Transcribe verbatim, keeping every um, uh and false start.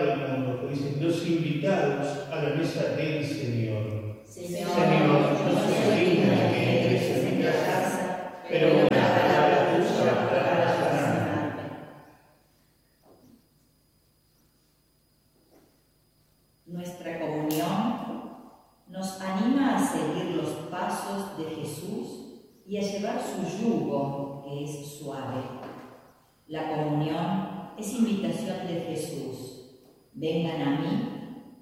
del mundo, que dicen los invitados a la mesa del Señor. Señor, Señor, no soy digno de que entres en mi casa, pero una palabra tuya bastará para sanarme. Nuestra comunión nos anima a seguir los pasos de Jesús y a llevar su yugo, que es suave. La comunión es invitación de Jesús. Vengan a mí